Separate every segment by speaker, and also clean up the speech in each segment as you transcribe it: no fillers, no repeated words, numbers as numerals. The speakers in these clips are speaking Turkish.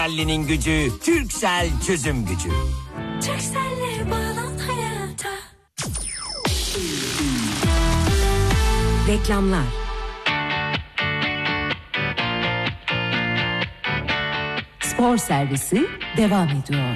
Speaker 1: Türkcell'in gücü, Türkcell çözüm gücü.
Speaker 2: Türkcell'le bağlan hayata.
Speaker 3: Reklamlar. Spor servisi devam ediyor.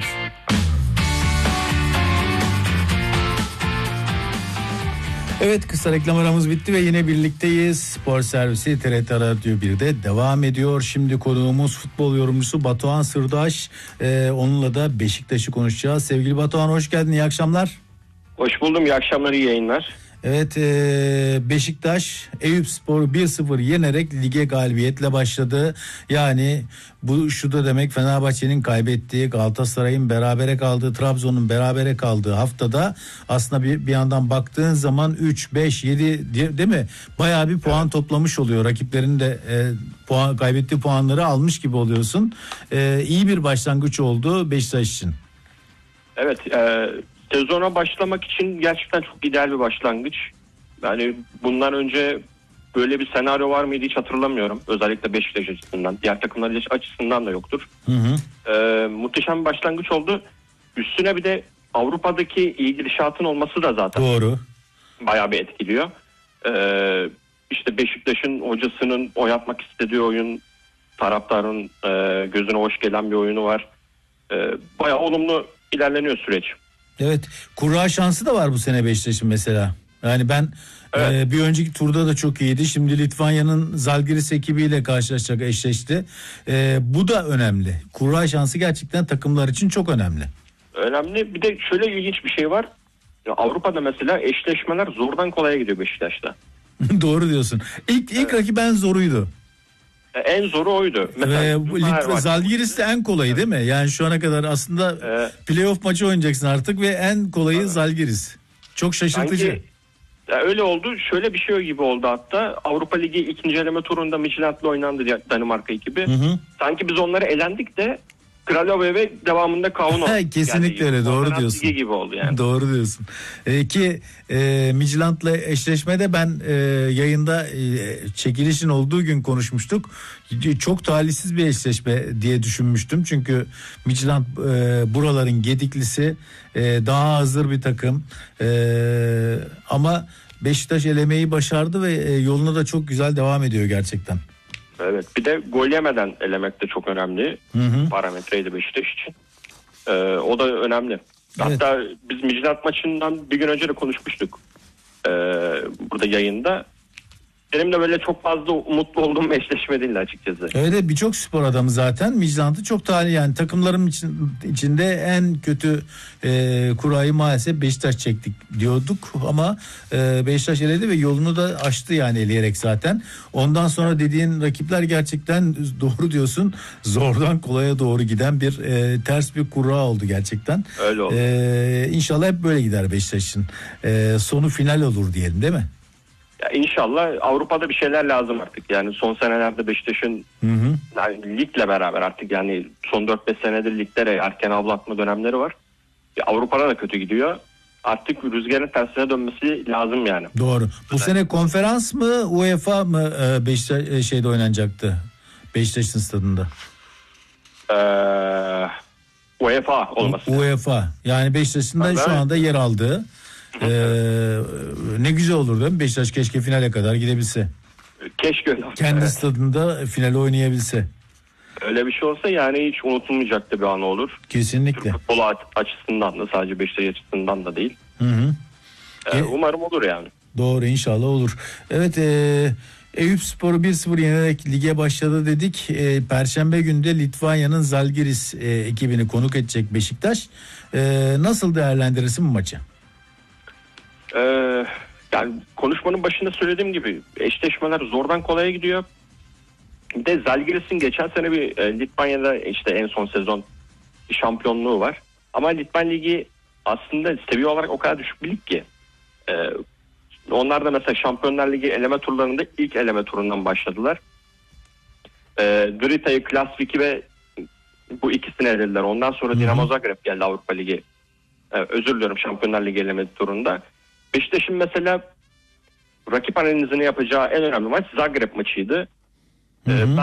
Speaker 4: Evet, kısa reklam aramız bitti ve yine birlikteyiz. Spor servisi TRT Radyo 1'de devam ediyor. Şimdi konuğumuz futbol yorumcusu Batuhan Sırdaş. Onunla da Beşiktaş'ı konuşacağız. Sevgili Batuhan, hoş geldin, iyi akşamlar.
Speaker 5: Hoş buldum, iyi akşamlar, iyi yayınlar.
Speaker 4: Evet, Beşiktaş Eyüpspor'u 1-0 yenerek lige galibiyetle başladı. Yani bu şu da demek, Fenerbahçe'nin kaybettiği, Galatasaray'ın berabere kaldığı, Trabzon'un berabere kaldığı haftada aslında bir yandan baktığın zaman 3, 5, 7 değil mi? Bayağı bir puan toplamış oluyor. Rakiplerin de kaybettiği puanları almış gibi oluyorsun. İyi bir başlangıç oldu Beşiktaş için.
Speaker 5: Evet, sezona başlamak için gerçekten çok ideal bir başlangıç. Yani bundan önce böyle bir senaryo var mıydı hiç hatırlamıyorum. Özellikle Beşiktaş açısından. Diğer takımlar açısından da yoktur. Muhteşem bir başlangıç oldu. Üstüne bir de Avrupa'daki iyi gidişatın olması da zaten
Speaker 4: doğru,
Speaker 5: bayağı bir etkiliyor. İşte Beşiktaş'ın hocasının oynatmak istediği oyun, taraftarın gözüne hoş gelen bir oyunu var. Bayağı olumlu ilerleniyor süreç.
Speaker 4: Evet, kura şansı da var bu sene Beşiktaş'ın mesela. Yani ben bir önceki turda da çok iyiydi. Şimdi Litvanya'nın Zalgiris ekibiyle karşılaşacak, eşleşti. Bu da önemli. Kura şansı gerçekten takımlar için çok önemli.
Speaker 5: Önemli. Bir de şöyle ilginç bir şey var. Avrupa'da mesela eşleşmeler zordan kolaya gidiyor Beşiktaş'ta.
Speaker 4: Doğru diyorsun. İlk rakip en zoruydu.
Speaker 5: En zoru oydu. Mesela
Speaker 4: Zalgiris de en kolayı değil mi? Yani şu ana kadar aslında playoff maçı oynayacaksın artık ve en kolayı Zalgiris. Çok şaşırtıcı.
Speaker 5: Sanki, öyle oldu. Şöyle bir şey gibi oldu hatta. Avrupa Ligi ikinci eleme turunda Midtjylland'la oynandı Danimarka ekibi. Sanki biz onları elendik de Kralove ve devamında Kauno.
Speaker 4: Kesinlikle öyle, doğru diyorsun.
Speaker 5: Gibi oldu yani.
Speaker 4: Doğru diyorsun. Ki Midtjylland'la eşleşmede ben yayında çekilişin olduğu gün konuşmuştuk. Çok talihsiz bir eşleşme diye düşünmüştüm. Çünkü Midtjylland buraların gediklisi, daha hazır bir takım. Ama Beşiktaş elemeyi başardı ve yoluna da çok güzel devam ediyor gerçekten.
Speaker 5: Evet, bir de gol yemeden elemek de çok önemli parametreydi Beşiktaş için. O da önemli. Evet. Hatta biz Midtjylland maçından bir gün önce de konuşmuştuk burada yayında. Benim de böyle çok fazla mutlu olduğum eşleşme değil açıkçası.
Speaker 4: Öyle, birçok spor adamı zaten Midtjylland'ı çok talih, yani takımların içinde en kötü kurayı maalesef Beşiktaş çektik diyorduk ama Beşiktaş eledi ve yolunu da açtı yani eleyerek zaten. Ondan sonra dediğin rakipler gerçekten doğru diyorsun, zordan kolaya doğru giden bir ters bir kura oldu gerçekten.
Speaker 5: Öyle oldu.
Speaker 4: İnşallah hep böyle gider Beşiktaş'ın. Sonu final olur diyelim, değil mi?
Speaker 5: Ya İnşallah. Avrupa'da bir şeyler lazım artık. Yani son senelerde Beşiktaş'ın yani ligle beraber artık yani son 4-5 senedir liglere erken avlatma dönemleri var. Avrupa'da da kötü gidiyor. Artık rüzgarın tersine dönmesi lazım yani.
Speaker 4: Doğru. Bu sene konferans mı UEFA mı Beşiktaş şeyde oynanacaktı? Beşiktaş'ın stadında.
Speaker 5: UEFA olması.
Speaker 4: UEFA. Yani Beşiktaş'ın da şu anda yer aldığı. Ne güzel olur değil mi? Beşiktaş keşke finale kadar gidebilse.
Speaker 5: Keşke.
Speaker 4: Kendi stadında finale oynayabilse.
Speaker 5: Öyle bir şey olsa yani hiç unutulmayacak da bir an olur.
Speaker 4: Kesinlikle.
Speaker 5: Türk futbolu açısından da, sadece Beşiktaş açısından da değil. Umarım olur yani.
Speaker 4: Doğru, inşallah olur. Evet, Eyüpspor'u 1-0 yenerek lige başladı dedik. Perşembe günü de Litvanya'nın Zalgiris ekibini konuk edecek Beşiktaş. Nasıl değerlendirirsin bu maçı?
Speaker 5: Yani konuşmanın başında söylediğim gibi eşleşmeler zordan kolaya gidiyor. Bir de Zalgiris'in geçen sene bir Litvanya'da işte en son sezon şampiyonluğu var. Ama Litvan Ligi aslında seviye olarak o kadar düşük bir lig ki. Onlar da mesela Şampiyonlar Ligi eleme turlarında ilk eleme turundan başladılar. Drita'yı, Klasvik'i ve bu ikisini elediler. Ondan sonra Dinamo Zagreb geldi Avrupa Ligi. Özür diliyorum, Şampiyonlar Ligi eleme turunda. Beşiktaş'ın mesela rakip analizini yapacağı en önemli maç Zagreb maçıydı. Ben